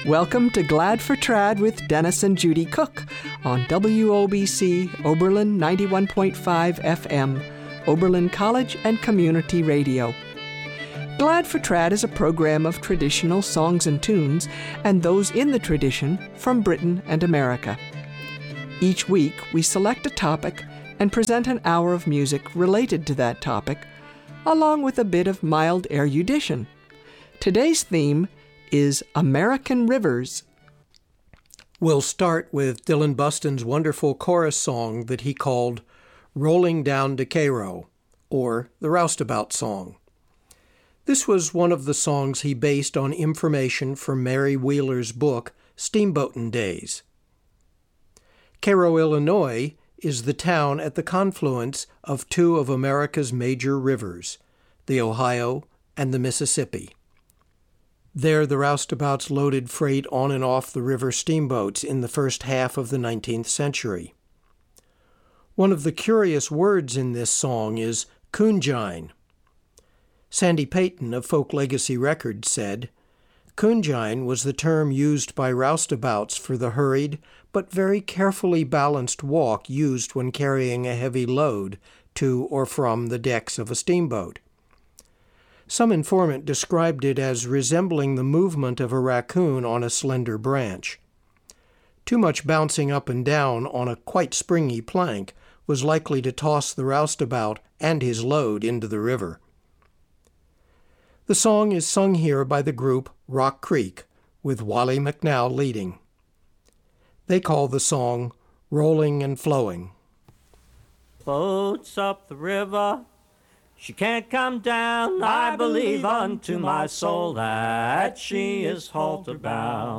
Welcome to Glad for Trad with Dennis and Judy Cook on WOBC Oberlin 91.5 FM, Oberlin College and Community Radio. Glad for Trad is a program of traditional songs and tunes and those in the tradition from Britain and America. Each week, we select a topic and present an hour of music related to that topic, along with a bit of mild erudition. Today's theme is American Rivers. We'll start with Dylan Buston's wonderful chorus song that he called Rolling Down to Cairo, or the Roustabout Song. This was one of the songs he based on information from Mary Wheeler's book, Steamboatin' Days. Cairo, Illinois, is the town at the confluence of two of America's major rivers, the Ohio and the Mississippi. There, the roustabouts loaded freight on and off the river steamboats in the first half of the 19th century. One of the curious words in this song is coonjine. Sandy Payton of Folk Legacy Records said, "Coonjine was the term used by roustabouts for the hurried but very carefully balanced walk used when carrying a heavy load to or from the decks of a steamboat. Some informant described it as resembling the movement of a raccoon on a slender branch. Too much bouncing up and down on a quite springy plank was likely to toss the roustabout and his load into the river." The song is sung here by the group Rock Creek, with Wally McNow leading. They call the song Rolling and Flowing. Boats up the river, she can't come down. I believe unto my soul that she is halter bound.